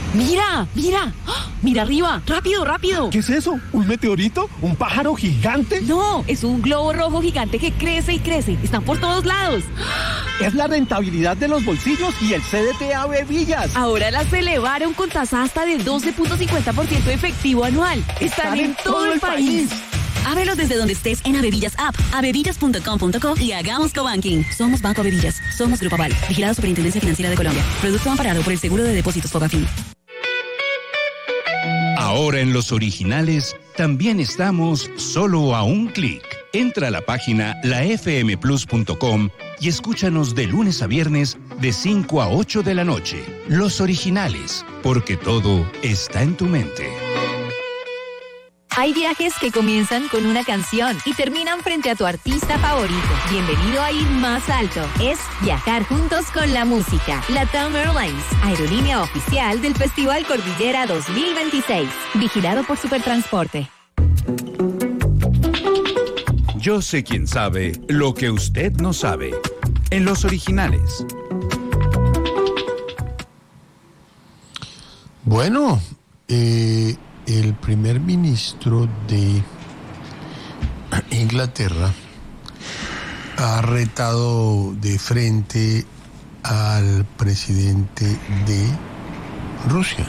¡Mira! ¡Mira! ¡Ah! ¡Mira arriba! ¡Rápido, rápido! ¿Qué es eso? ¿Un meteorito? ¿Un pájaro gigante? No, es un globo rojo gigante que crece y crece. Están por todos lados. Es la rentabilidad de los bolsillos y el CDT Ave Villas. Ahora las elevaron con tasa hasta de 12.50% efectivo anual. Están en todo el país. Ábrelos desde donde estés en Avevillas App, avevillas.com.co y hagamos cobanking. Somos Banco Avevillas. Somos Grupo Aval. Vigilado Superintendencia Financiera de Colombia. Producto amparado por el Seguro de Depósitos Fogafín. Ahora en Los Originales también estamos solo a un clic. Entra a la página lafmplus.com y escúchanos de lunes a viernes de 5 a 8 de la noche. Los Originales, porque todo está en tu mente. Hay viajes que comienzan con una canción y terminan frente a tu artista favorito. Bienvenido a ir más alto. Es viajar juntos con la música. LATAM Airlines, aerolínea oficial del Festival Cordillera 2026. Vigilado por Supertransporte. Yo sé quién sabe lo que usted no sabe. En Los Originales. Bueno, el primer ministro de Inglaterra ha retado de frente al presidente de Rusia.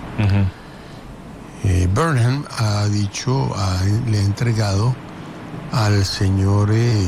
Burnham ha dicho, le ha entregado al señor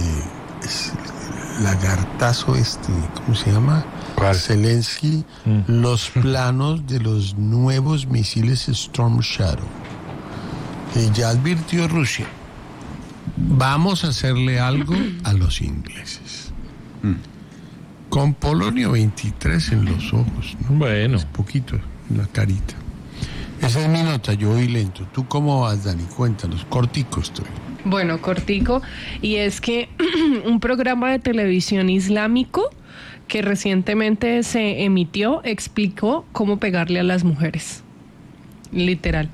lagartazo ¿cómo se llama? Zelensky, los planos de los nuevos misiles Storm Shadow. Ya advirtió Rusia, vamos a hacerle algo a los ingleses. Con Polonio 23 en los ojos, ¿no? Bueno. Es poquito, en la carita. Esa es mi nota, yo voy lento. ¿Tú cómo vas, Dani? Cuéntanos, cortico estoy. Bueno, cortico, y es que un programa de televisión islámico que recientemente se emitió explicó cómo pegarle a las mujeres, literal.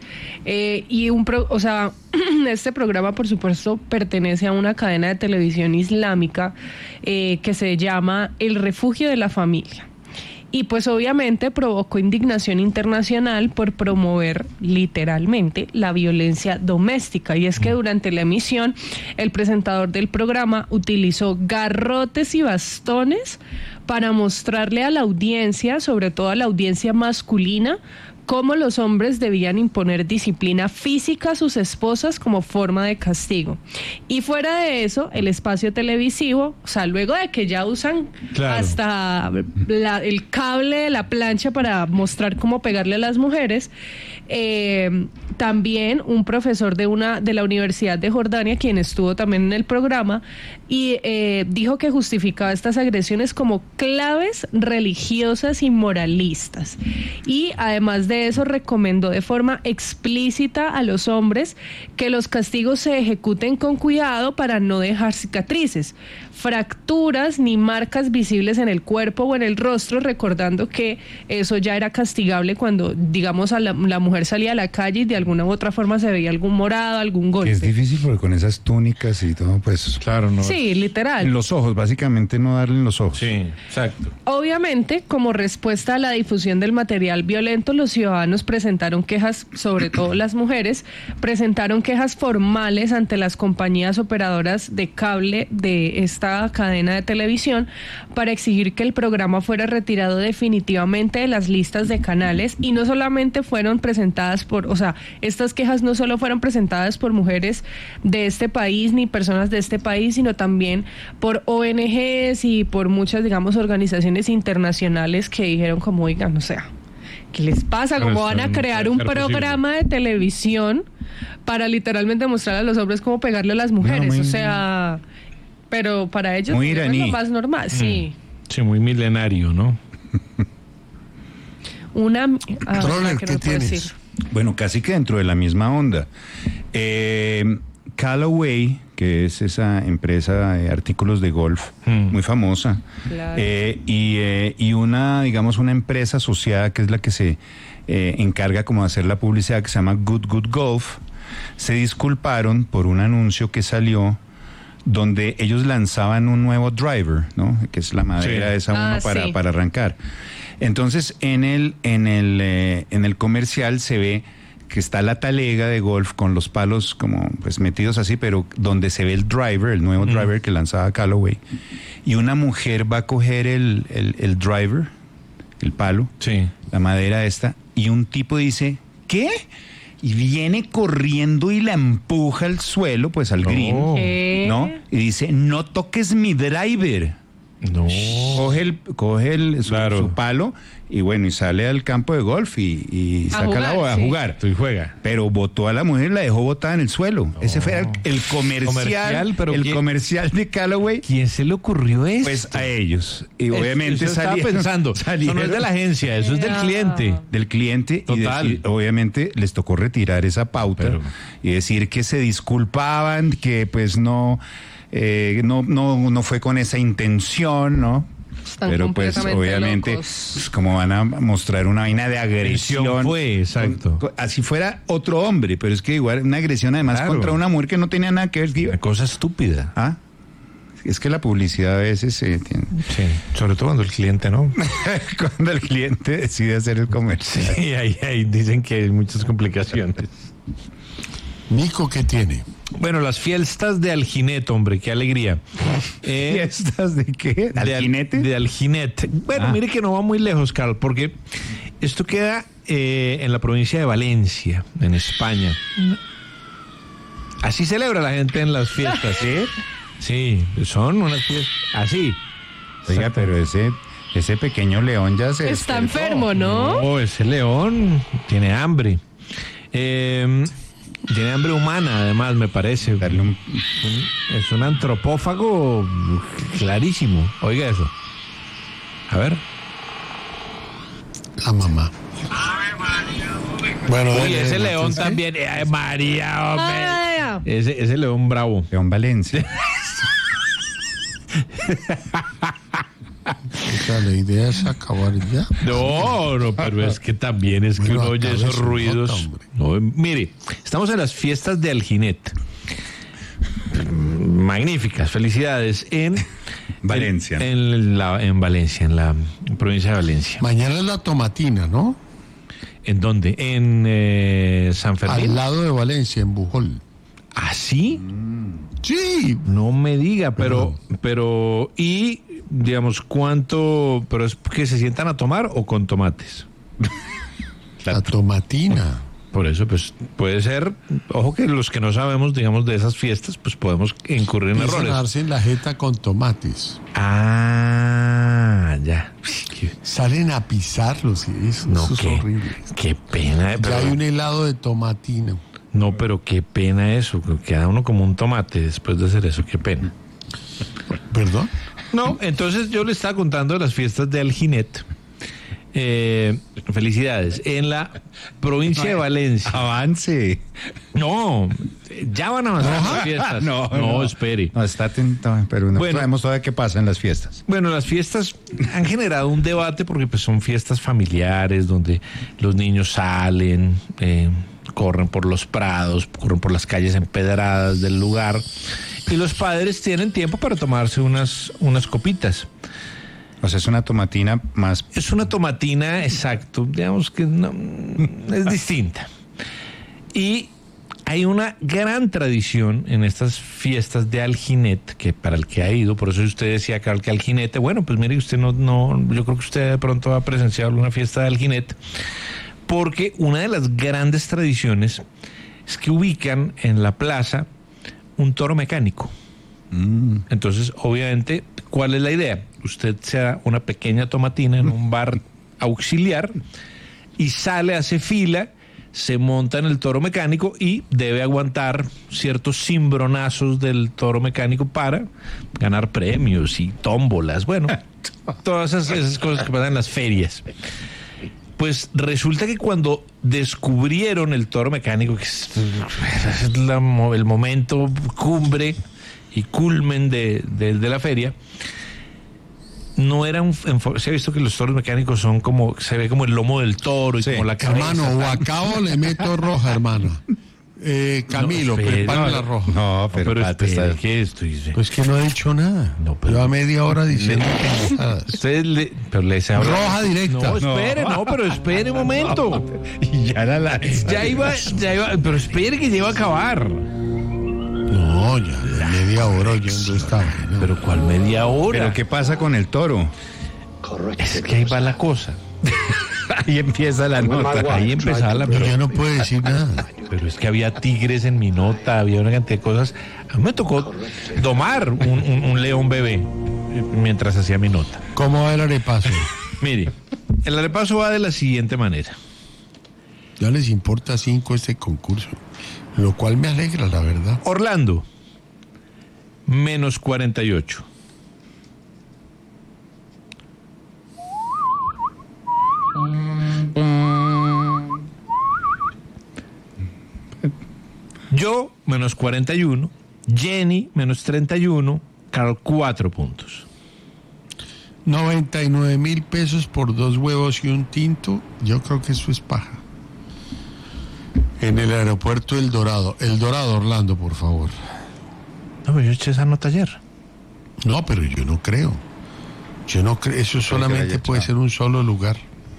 Este programa, por supuesto, pertenece a una cadena de televisión islámica que se llama El Refugio de la Familia. Y pues obviamente provocó indignación internacional por promover literalmente la violencia doméstica. Y es que durante la emisión el presentador del programa utilizó garrotes y bastones para mostrarle a la audiencia, sobre todo a la audiencia masculina, cómo los hombres debían imponer disciplina física a sus esposas como forma de castigo. Y fuera de eso, el espacio televisivo, o sea, luego de que ya usan hasta el cable de la plancha para mostrar cómo pegarle a las mujeres, también un profesor de la Universidad de Jordania, quien estuvo también en el programa, y dijo que justificaba estas agresiones como claves religiosas y moralistas. Y además de eso, recomendó de forma explícita a los hombres que los castigos se ejecuten con cuidado para no dejar cicatrices, fracturas ni marcas visibles en el cuerpo o en el rostro, recordando que eso ya era castigable cuando, digamos, la mujer salía a la calle y de alguna u otra forma se veía algún morado, algún golpe. Es difícil porque con esas túnicas y todo, pues claro, no. Sí, literal. En los ojos, básicamente no darle en los ojos. Sí, exacto. Obviamente, como respuesta a la difusión del material violento, los ciudadanos presentaron quejas, sobre todo las mujeres, presentaron quejas formales ante las compañías operadoras de cable de esta cadena de televisión para exigir que el programa fuera retirado definitivamente de las listas de canales. Y no solamente fueron presentadas estas quejas no solo fueron presentadas por mujeres de este país ni personas de este país, sino también por ONGs y por muchas, digamos, organizaciones internacionales que dijeron como, oigan, o sea, ¿qué les pasa? ¿Cómo van a crear un programa de televisión para literalmente mostrar a los hombres cómo pegarle a las mujeres? O sea, pero para ellos es lo más normal, sí. Sí, muy milenario, ¿no? ¿Qué tienes? Bueno, casi que dentro de la misma onda. Callaway, que es esa empresa de artículos de golf muy famosa, claro. Y una empresa asociada que es la que se encarga como de hacer la publicidad, que se llama Good Golf, se disculparon por un anuncio que salió donde ellos lanzaban un nuevo driver, ¿no? Que es la madera esa para arrancar. Entonces, en el comercial se ve que está la talega de golf con los palos como pues metidos así, pero donde se ve el driver, el nuevo driver que lanzaba Callaway, y una mujer va a coger el driver, el palo, Sí. la madera esta, y un tipo dice, ¿qué? Y viene corriendo y la empuja al suelo, pues al green, ¿Qué? ¿no? Y dice, no toques mi driver. No. Coge Claro. su palo y bueno, y sale al campo de golf y A saca jugar, la bola a sí. jugar. Y juega. Pero botó a la mujer y la dejó botada en el suelo. Ese fue el comercial, Pero el ¿quién? comercial de Callaway. ¿Quién se le ocurrió eso? Pues a ellos. Y obviamente eso estaba salieron, pensando. Eso no es de la agencia, eso es del cliente. del cliente Total. y obviamente les tocó retirar esa pauta Pero- y decir que se disculpaban, que pues no fue con esa intención, ¿no? Están Pero pues completamente obviamente locos. pues, como van a mostrar una vaina de agresión Fue, exacto. así fuera otro hombre, pero es que igual una agresión además Claro. contra una mujer que no tenía nada que ver. Una cosa estúpida. ¿Ah? Es que la publicidad a veces tiene... Sí. Sobre todo cuando el cliente no. cuando el cliente decide hacer el comercial. Sí, ahí dicen que hay muchas complicaciones. Nico, ¿qué tiene? Bueno, las fiestas de Alginet, hombre, qué alegría. ¿Fiestas de qué? De ¿Alginete? De Alginet. Bueno, mire que no va muy lejos, Carl, porque esto queda en la provincia de Valencia, en España. Así celebra la gente en las fiestas, ¿sí? Sí, son unas fiestas así. Oiga, pero ese pequeño león ya se Está despertó. enfermo, ¿no? Oh, ese león tiene hambre. Tiene hambre humana, además, me parece. Darle un- Es un antropófago clarísimo. Oiga eso. A ver. La mamá. Bueno, Uy, dele, ese dele, león entonces. también. Ay, María, hombre. Ay, Ese león bravo. León Valencia. O sea, la idea es acabar ya. No, pero es que también es que Bueno, uno oye acabe esos su ruidos. nota, hombre. No, mire, estamos en las fiestas de Alginet. Magníficas, felicidades en Valencia. En Valencia, en la provincia de Valencia. Mañana es la tomatina, ¿no? ¿En dónde? En San Fermín. Al lado de Valencia, en Bujol. ¿Ah, sí? Sí. No me diga, pero, y digamos, ¿cuánto? ¿Pero es que se sientan a tomar o con tomates? La tomatina. Por eso, pues, puede ser, ojo que los que no sabemos, digamos, de esas fiestas, pues podemos incurrir en Empiezan a errores. darse en la jeta con tomates. Ah, ya. Salen a pisarlos y eso, No, eso es horrible. qué pena. Ya hay un helado de tomatina. No, pero qué pena eso, que queda uno como un tomate después de hacer eso, qué pena. ¿Perdón? No, entonces yo le estaba contando de las fiestas de Alginet. Felicidades. En la provincia de Valencia. Avance. No, ya van a avanzar las fiestas. No, espere. No, está atento, pero no Bueno. sabemos todavía qué pasa en las fiestas. Bueno, las fiestas han generado un debate porque pues son fiestas familiares donde los niños salen, corren por los prados, corren por las calles empedradas del lugar y los padres tienen tiempo para tomarse unas copitas. O sea, es una tomatina más... Es una tomatina, exacto, digamos que no, es distinta. Y hay una gran tradición en estas fiestas de Alginet, que para el que ha ido, por eso usted decía, Carl, que Alginete, bueno, pues mire, usted no, yo creo que usted de pronto ha presenciado alguna fiesta de Alginet, porque una de las grandes tradiciones es que ubican en la plaza un toro mecánico. Entonces, obviamente, ¿cuál es la idea? Usted se da una pequeña tomatina en un bar auxiliar y sale, hace fila, se monta en el toro mecánico y debe aguantar ciertos cimbronazos del toro mecánico para ganar premios y tómbolas. Bueno, todas esas cosas que pasan en las ferias. Pues resulta que cuando descubrieron el toro mecánico, que es el momento cumbre y culmen de la feria, no era se ha visto que los toros mecánicos son como, se ve como el lomo del toro y como la cabeza. Hermano, o acabo le meto roja, hermano. Camilo, No, espere, prepara no, la roja. No, pero Pato espere, está... ¿qué esto dice? Pues que no ha dicho nada. No, pero- Lleva media hora diciendo pendejadas. Ustedes pero le se habla. Roja directa. No, pero espere un momento. Y ya era la... Ya iba, pero espere que ya iba a acabar. No, ya media hora oyendo esta vaina. Pero ¿cuál media hora? ¿Pero qué pasa con el toro? Es que ahí va la cosa. Ahí empieza la nota. Ahí empezaba la... Pero ya no puede decir nada. Pero es que había tigres en mi nota, había una cantidad de cosas. A mí me tocó domar un león bebé mientras hacía mi nota. ¿Cómo va el arepaso? Mire, el arepaso va de la siguiente manera. Ya les importa 5 este concurso, lo cual me alegra, la verdad. Orlando, menos 48. Yo, menos 41. Jenny, menos 31. Carol, 4 puntos. 99,000 pesos por 2 huevos y un tinto. Yo creo que eso es paja. En el aeropuerto El Dorado. El Dorado, Orlando, por favor. No, pero yo eché esa nota ayer. No, pero yo no creo. Eso solamente puede ser un solo lugar.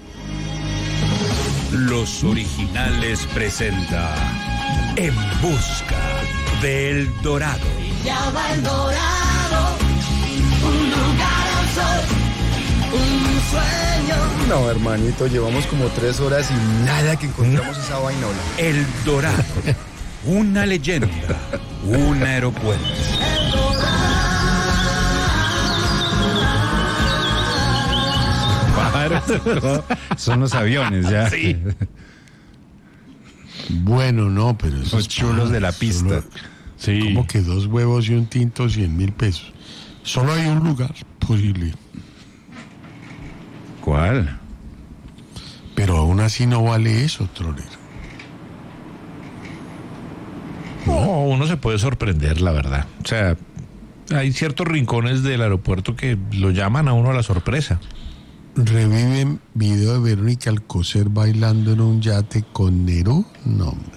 Los Originales presenta En Busca del Dorado. Ya va El Dorado, un lugar al sol, un sueño. No, hermanito, llevamos como 3 horas y nada que encontramos esa vainola. El Dorado, una leyenda, un aeropuerto. Son los aviones ya. Sí. Bueno, no, pero eso Los chulos de la pista. Sí. Como que 2 huevos y un tinto, 100,000 pesos. Solo hay un lugar posible. ¿Cuál? Pero aún así no vale eso, Troller. No, uno se puede sorprender, la verdad. O sea, hay ciertos rincones del aeropuerto que lo llaman a uno a la sorpresa. Reviven video de Verónica Alcocer bailando en un yate con Nerú. No, hombre.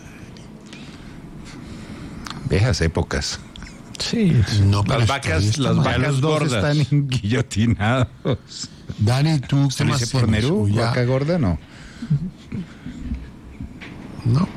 Viejas épocas. Sí. No, pero Las está vacas, bien, está las mal. Ya vacas los dos gordas. están guillotinados. Dani, ¿tú ¿Se qué lo más dice por tienes? Nerú? ¿O ya? ¿Vaca gorda? No. No.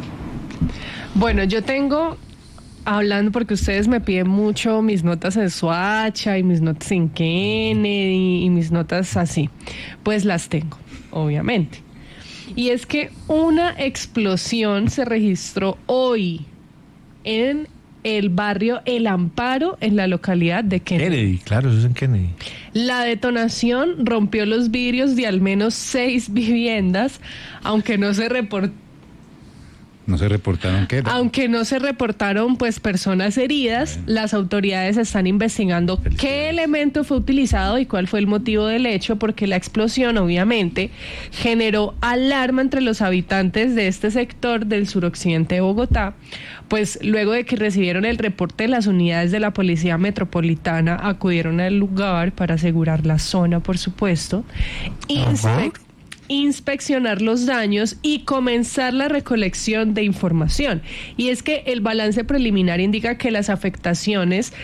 Bueno, yo tengo, hablando porque ustedes me piden mucho mis notas en Soacha y mis notas en Kennedy y mis notas así, pues las tengo, obviamente. Y es que una explosión se registró hoy en el barrio El Amparo, en la localidad de Kennedy. Kennedy, claro, eso es en Kennedy. La detonación rompió los vidrios de al menos 6 viviendas, aunque no se reportó. No se reportaron qué. Aunque no se reportaron pues personas heridas, las autoridades están investigando qué elemento fue utilizado y cuál fue el motivo del hecho, porque la explosión obviamente generó alarma entre los habitantes de este sector del suroccidente de Bogotá, pues luego de que recibieron el reporte, las unidades de la Policía Metropolitana acudieron al lugar para asegurar la zona, por supuesto, inspeccionar los daños y comenzar la recolección de información. Y es que el balance preliminar indica que las afectaciones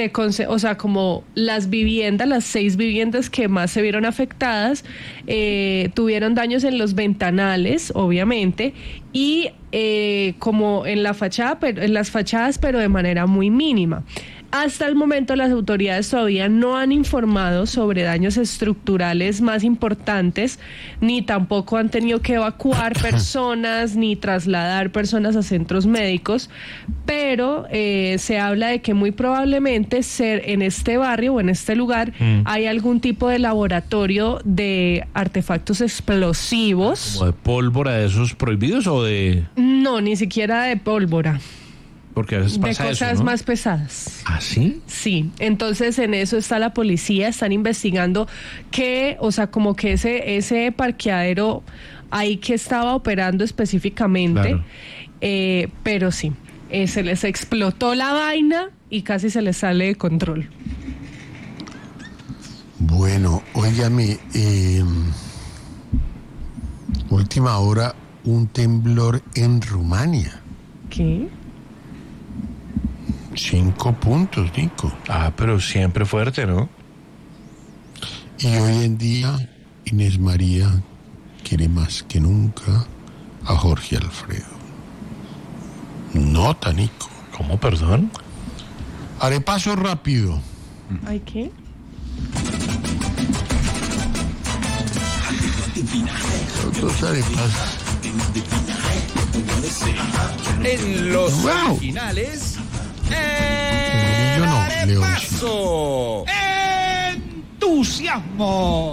como las viviendas, las 6 viviendas que más se vieron afectadas, tuvieron daños en los ventanales, obviamente, y como en la fachada, en las fachadas, pero de manera muy mínima. Hasta el momento las autoridades todavía no han informado sobre daños estructurales más importantes, ni tampoco han tenido que evacuar personas, ni trasladar personas a centros médicos, pero se habla de que muy probablemente en este barrio o en este lugar hay algún tipo de laboratorio de artefactos explosivos. ¿Como de pólvora de esos prohibidos o de...? No, ni siquiera de pólvora. Porque a veces pasa de cosas eso, ¿no? más pesadas. ¿Ah, sí? Sí, entonces en eso está la policía, están investigando como que ese parqueadero ahí que estaba operando específicamente, Claro. Pero sí, se les explotó la vaina y casi se les sale de control. Bueno, óigame, última hora, un temblor en Rumania. ¿Qué? 5 puntos, Nico. Ah, pero siempre fuerte, ¿no? Y hoy en día Inés María quiere más que nunca a Jorge Alfredo. Nota, Nico. ¿Cómo, perdón? Haré paso rápido. ¿Ay qué? Otros arepas. En los Wow. originales, Yo no, León. arepaso. ¡Entusiasmo!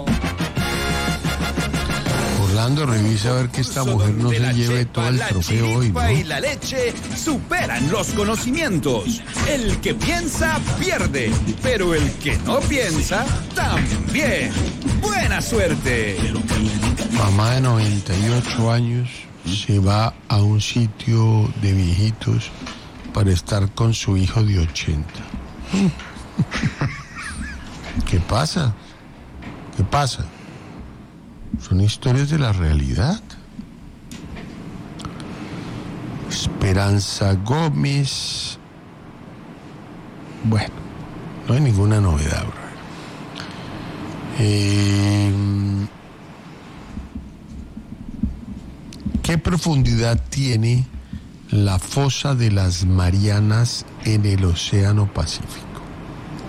Orlando, revisa a ver que esta mujer no Donde se la lleve chepa, todo el la trofeo hoy, chiripa y ¿no? la leche superan los conocimientos. El que piensa pierde, pero el que no piensa también. Buena suerte. Mamá de 98 años se va a un sitio de viejitos para estar con su hijo de 80. ¿Qué pasa? ¿Qué pasa? Son historias de la realidad. Esperanza Gómez. Bueno, no hay ninguna novedad, bro. ¿Qué profundidad tiene la fosa de las Marianas en el Océano Pacífico?